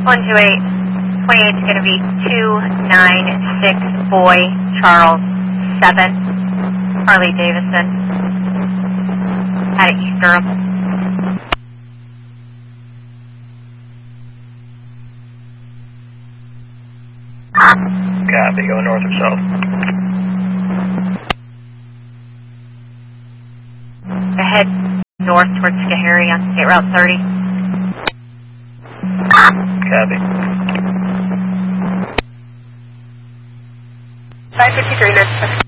128, 28 is going to be 296 Boy Charles 7, Harley Davidson, out of East Durham. Copy, going north or south? Head north towards Schoharie on State Route 30. Copy. 553,